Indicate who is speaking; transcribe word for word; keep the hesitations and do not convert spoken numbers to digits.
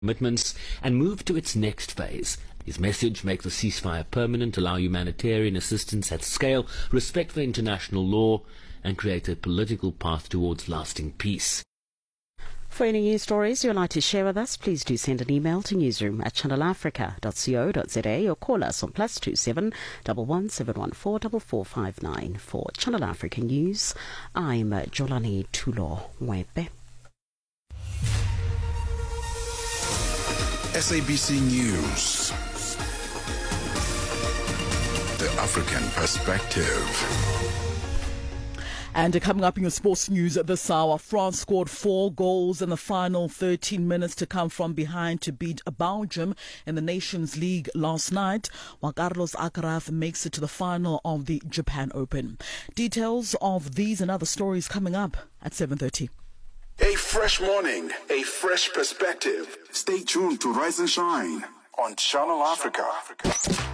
Speaker 1: commitments and move to its next phase. His message: make the ceasefire permanent, allow humanitarian assistance at scale, respect for international law, and create a political path towards lasting peace.
Speaker 2: For any news stories you'd like to share with us, please do send an email to newsroom at channel africa dot co dot za or call us on plus two seven one one seven one four four four five nine. For Channel Africa News, I'm Jolani Tulo Wepe.
Speaker 3: S A B C News, the African perspective.
Speaker 4: And coming up in your sports news this hour, France scored four goals in the final thirteen minutes to come from behind to beat Belgium in the Nations League last night, while Carlos Alcaraz makes it to the final of the Japan Open. Details of these and other stories coming up at seven thirty.
Speaker 3: A fresh morning, a fresh perspective. Stay tuned to Rise and Shine on Channel Africa.